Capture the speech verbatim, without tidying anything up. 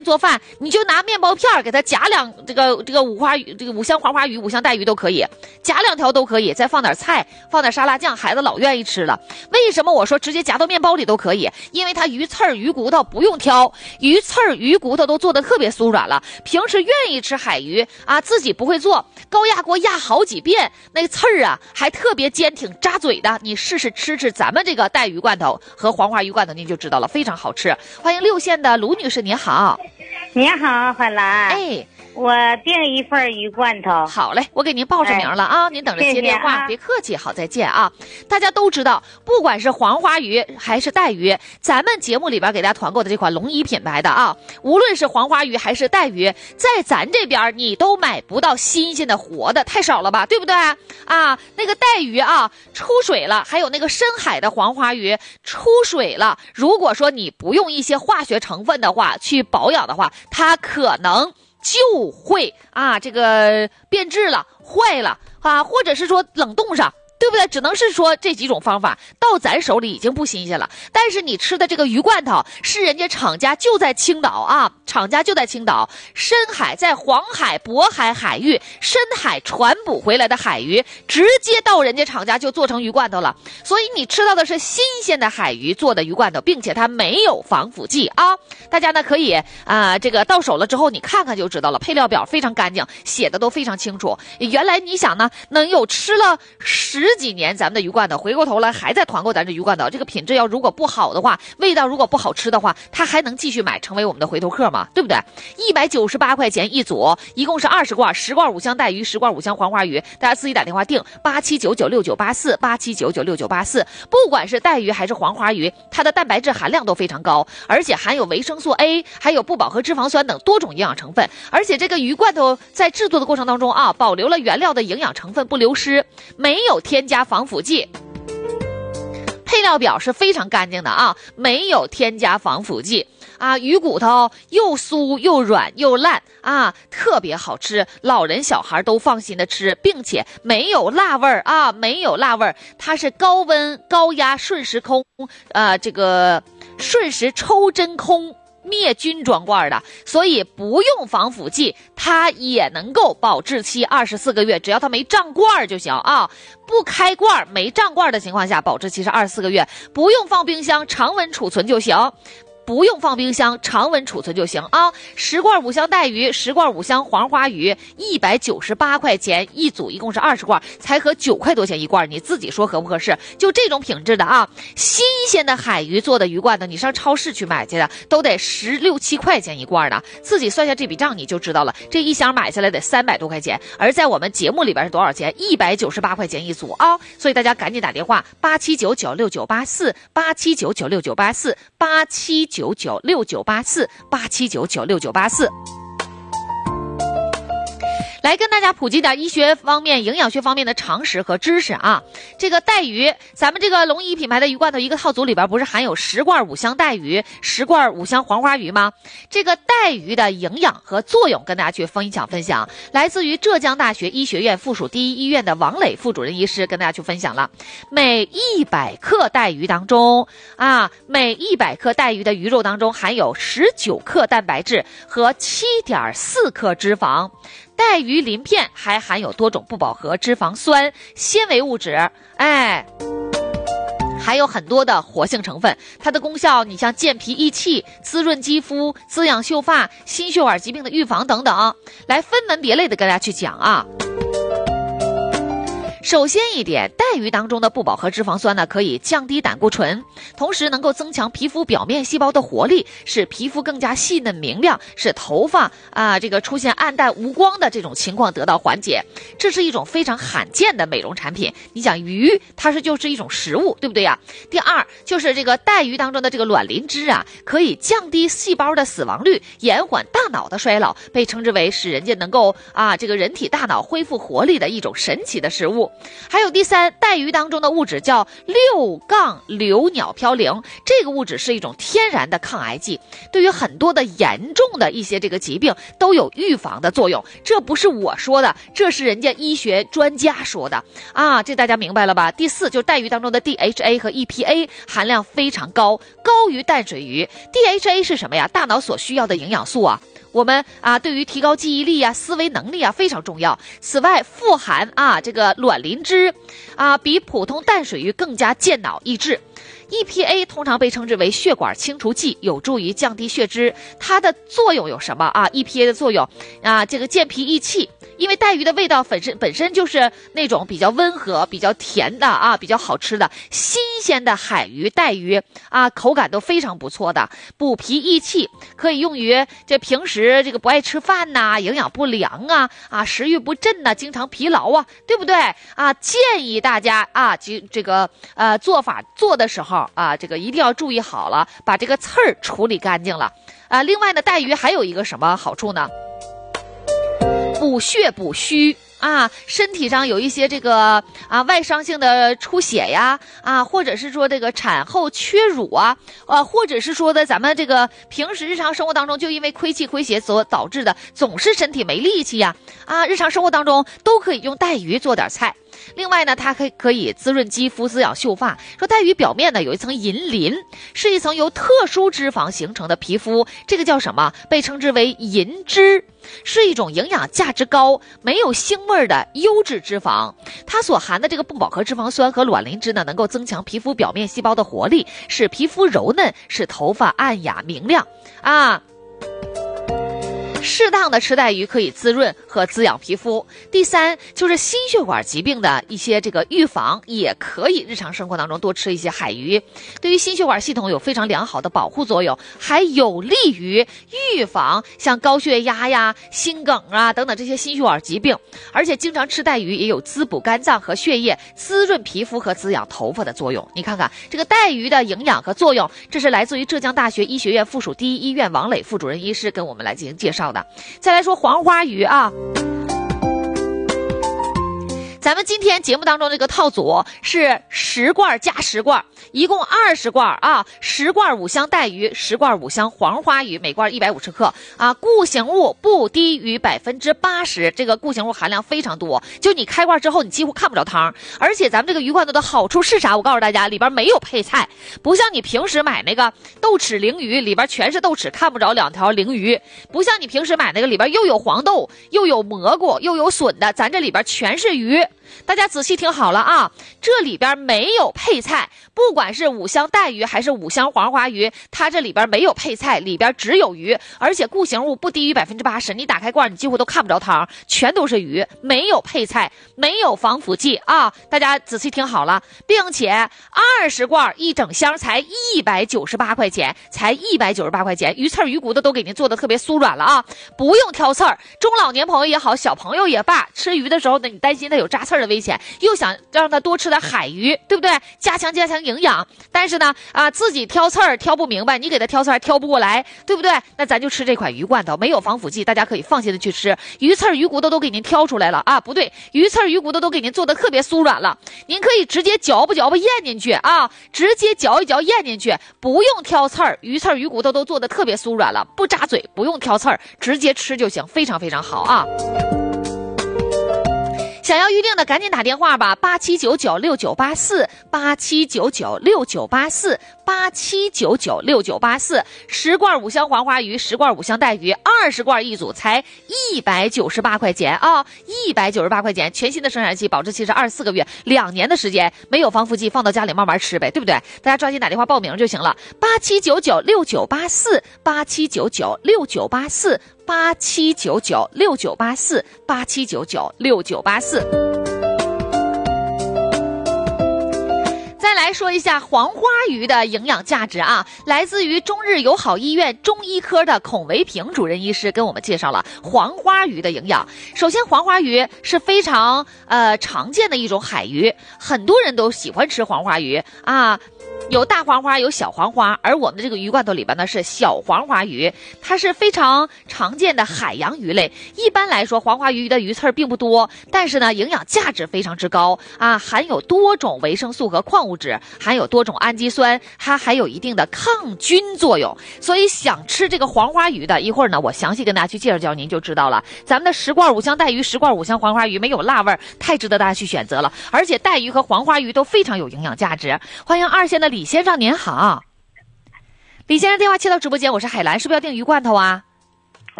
做饭，你就拿面包片给它夹两这个这个五花鱼，这个五香黄花鱼、五香带鱼都可以，夹两条都可以，再放点菜，放点沙拉酱，孩子老愿意吃了。为什么我说直接夹到面包里都可以？因为它鱼刺儿、鱼骨头不用挑，鱼刺儿、鱼骨头都做的特别酥软了。平时愿意吃海鱼啊，自己不会做，高压锅压好几遍，那个刺儿啊还特别坚挺扎嘴的。你试试吃吃咱们这个带鱼罐头和黄花鱼罐头，您就知道了，非常好吃。欢迎六县的卢女士，您好。 你好，欢兰。 哎， 我订一份鱼罐头。 好嘞，我给您报上名了啊，哎、您等着接电话，谢谢啊、别客气，好，再见啊。大家都知道，不管是黄花鱼还是带鱼，咱们节目里边给大家团购的这款龙怡品牌的啊，无论是黄花鱼还是带鱼，在咱这边你都买不到新鲜的活的，太少了吧，对不对啊？那个带鱼啊出水了，还有那个深海的黄花鱼出水了，如果说你不用一些化学成分的话去保养的话，它可能就会啊，这个变质了、坏了啊，或者是说冷冻上，对不对？只能是说这几种方法到咱手里已经不新鲜了。但是你吃的这个鱼罐头是人家厂家就在青岛啊，厂家就在青岛，深海在黄海、渤海海域深海传捕回来的海鱼，直接到人家厂家就做成鱼罐头了。所以你吃到的是新鲜的海鱼做的鱼罐头，并且它没有防腐剂啊。大家呢可以啊、呃，这个到手了之后你看看就知道了，配料表非常干净，写的都非常清楚。原来你想呢，能有吃了十几年咱们的鱼罐头，回过头来还在团购咱这鱼罐头，这个品质要如果不好的话，味道如果不好吃的话，他还能继续买，成为我们的回头客吗？对不对？一百九十八块钱一组，一共是二十罐，十罐五香带鱼，十罐五香黄花鱼，大家自己打电话订八七九九六九八四八七九九六九八四。不管是带鱼还是黄花鱼，它的蛋白质含量都非常高，而且含有维生素 A， 还有不饱和脂肪酸等多种营养成分。而且这个鱼罐头在制作的过程当中啊，保留了原料的营养成分不流失，没有添加防腐剂。配料表是非常干净的啊，没有添加防腐剂啊，鱼骨头又酥又软又烂啊，特别好吃，老人小孩都放心的吃，并且没有辣味儿啊，没有辣味儿，它是高温高压瞬时空，呃，这个瞬时抽真空灭菌装罐的，所以不用防腐剂，它也能够保质期二十四个月，只要它没胀罐就行啊。不开罐没胀罐的情况下，保质期是二十四个月，不用放冰箱，常温储存就行。不用放冰箱，常温储存就行啊！十罐五香带鱼，十罐五香黄花鱼，一百九十八块钱一组，一共是二十罐，才合九块多钱一罐，你自己说合不合适？就这种品质的啊，新鲜的海鱼做的鱼罐头，你上超市去买去的，都得十六七块钱一罐呢。自己算下这笔账你就知道了，这一箱买下来得三百多块钱，而在我们节目里边是多少钱？一百九十八块钱一组啊！所以大家赶紧打电话八七九九六九八四八七九九六九八四八七九九六九八四八七九九六九八四。来跟大家普及点医学方面、营养学方面的常识和知识啊。这个带鱼，咱们这个龙怡品牌的鱼罐头一个套组里边不是含有十罐五香带鱼、十罐五香黄花鱼吗？这个带鱼的营养和作用跟大家去分享分享。来自于浙江大学医学院附属第一医院的王磊副主任医师跟大家去分享了，每一百克带鱼当中啊，每一百克带鱼的鱼肉当中含有十九克蛋白质和七点四克脂肪。带鱼鳞片还含有多种不饱和脂肪酸、纤维物质，哎，还有很多的活性成分。它的功效，你像健脾益气、滋润肌肤、滋养秀发、心血管疾病的预防等等，来分门别类的跟大家去讲啊。首先一点，带鱼当中的不饱和脂肪酸呢，可以降低胆固醇，同时能够增强皮肤表面细胞的活力，使皮肤更加细嫩明亮，使头发啊这个出现暗淡无光的这种情况得到缓解。这是一种非常罕见的美容产品。你想鱼，它是就是一种食物，对不对呀？第二，就是这个带鱼当中的这个卵磷脂啊，可以降低细胞的死亡率，延缓大脑的衰老，被称之为使人家能够啊这个人体大脑恢复活力的一种神奇的食物。 还有第三，带鱼当中的物质叫六杠硫鸟嘌呤，这个物质是一种天然的抗癌剂，对于很多的严重的一些这个疾病都有预防的作用。这不是我说的，这是人家医学专家说的啊，这大家明白了吧？第四，就是带鱼当中的 D H A 和 E P A 含量非常高，高于淡水鱼。 D H A 是什么呀？大脑所需要的营养素啊，我们啊对于提高记忆力啊、思维能力啊非常重要。此外，富含啊这个卵磷脂啊，比普通淡水鱼更加健脑益智。E P A 通常被称之为血管清除剂，有助于降低血脂。它的作用有什么啊 ？E P A 的作用啊，这个健脾益气。因为带鱼的味道本身本身就是那种比较温和、比较甜的啊，比较好吃的新鲜的海鱼、带鱼啊，口感都非常不错的，补脾益气，可以用于这平时这个不爱吃饭呐、营养不良啊、啊食欲不振呐、经常疲劳啊，对不对啊？建议大家啊，这这个呃做法做的时候啊，这个一定要注意好了，把这个刺儿处理干净了啊。另外呢，带鱼还有一个什么好处呢？补血补虚啊，身体上有一些这个啊外伤性的出血呀啊，或者是说这个产后缺乳啊，啊，或者是说的咱们这个平时日常生活当中就因为亏气亏血所导致的总是身体没力气呀啊，日常生活当中都可以用带鱼做点菜。另外呢，它可以可以滋润肌肤、滋养秀发。说带鱼表面呢有一层银鳞，是一层由特殊脂肪形成的皮肤，这个叫什么？被称之为银脂，是一种营养价值高、没有腥味的优质脂肪。它所含的这个不饱和脂肪酸和卵磷脂呢，能够增强皮肤表面细胞的活力，使皮肤柔嫩，使头发暗哑明亮啊。适当的吃带鱼可以滋润和滋养皮肤。第三，就是心血管疾病的一些这个预防，也可以日常生活当中多吃一些海鱼，对于心血管系统有非常良好的保护作用，还有利于预防像高血压呀、心梗啊等等这些心血管疾病。而且经常吃带鱼也有滋补肝脏和血液、滋润皮肤和滋养头发的作用。你看看这个带鱼的营养和作用，这是来自于浙江大学医学院附属第一医院王磊副主任医师跟我们来进行介绍的。再来说黄花鱼啊，咱们今天节目当中这个套组是十罐加十罐，一共二十罐啊，十罐五香带鱼，十罐五香黄花鱼，每罐一百五十克啊，固形物不低于百分之八十，这个固形物含量非常多，就你开罐之后你几乎看不着汤。而且咱们这个鱼罐头的好处是啥？我告诉大家，里边没有配菜，不像你平时买那个豆豉鲮鱼，里边全是豆豉，看不着两条鲮鱼，不像你平时买那个里边又有黄豆又有蘑菇又有笋的，咱这里边全是鱼。大家仔细听好了啊，这里边没有配菜，不管是五香带鱼还是五香黄花鱼，它这里边没有配菜，里边只有鱼，而且固形物不低于百分之八十。你打开罐，你几乎都看不着汤，全都是鱼，没有配菜，没有防腐剂啊！大家仔细听好了，并且二十罐一整箱才一百九十八块钱，才一百九十八块钱，鱼刺鱼骨头都给您做的特别酥软了啊，不用挑刺儿。中老年朋友也好，小朋友也罢，吃鱼的时候呢，你担心它有扎刺儿的危险，又想让他多吃点海鱼，对不对？加强加强营养，但是呢啊自己挑刺儿挑不明白，你给他挑刺儿挑不过来，对不对？那咱就吃这款鱼罐头，没有防腐剂，大家可以放心的去吃。鱼刺儿鱼骨头都给您挑出来了啊，不对，鱼刺儿鱼骨头都给您做的特别酥软了，您可以直接嚼吧嚼吧咽进去啊，直接嚼一嚼咽进去，不用挑刺儿，鱼刺儿鱼骨头都做的特别酥软了，不扎嘴，不用挑刺儿，直接吃就行，非常非常好啊。想要预定的赶紧打电话吧，八七九九六九八四，八七九九六九八四，八七九九六九八四。十罐五香黄花鱼，十罐五香带鱼，二十罐一组，才一百九十八块钱啊！一百九十八块钱，全新的生产期，保质期是二十四个月，两年的时间，没有防腐剂，放到家里慢慢吃呗，对不对？大家抓紧打电话报名就行了，八七九九六九八四，八七九九六九八四。八七九九六九八四，八七九九六九八四。 再来说一下黄花鱼的营养价值啊，来自于中日友好医院中医科的孔维平主任医师跟我们介绍了黄花鱼的营养。首先，黄花鱼是非常呃常见的一种海鱼，很多人都喜欢吃黄花鱼啊。有大黄花，有小黄花，而我们的这个鱼罐头里边呢是小黄花鱼，它是非常常见的海洋鱼类。一般来说，黄花鱼的鱼刺儿并不多，但是呢，营养价值非常之高啊，含有多种维生素和矿物质，含有多种氨基酸，它还有一定的抗菌作用。所以想吃这个黄花鱼的，一会儿呢，我详细跟大家去介绍介绍，您就知道了。咱们的十罐五香带鱼、十罐五香黄花鱼没有辣味儿，太值得大家去选择了。而且带鱼和黄花鱼都非常有营养价值。欢迎二线的李先生，您好。李先生电话切到直播间，我是海兰，是不是要订鱼罐头啊？